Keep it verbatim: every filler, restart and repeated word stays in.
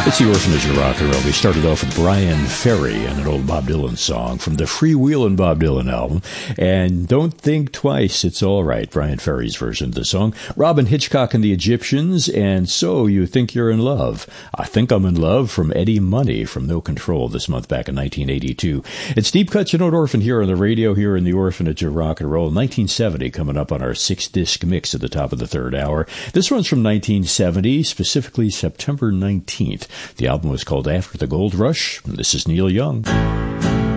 It's the Orphanage of Rock and Roll. We started off with Bryan Ferry and an old Bob Dylan song from the Freewheelin' Bob Dylan album. And Don't Think Twice, It's All Right, Bryan Ferry's version of the song. Robin Hitchcock and the Egyptians, and So You Think You're in Love. I Think I'm in Love from Eddie Money from No Control this month back in nineteen eighty-two. It's Deep Cuts, You Know, Orphan here on the radio, here in the Orphanage of Rock and Roll. nineteen seventy coming up on our six-disc mix at the top of the third hour. This one's from nineteen seventy, specifically September nineteenth. The album was called After the Gold Rush, and this is Neil Young.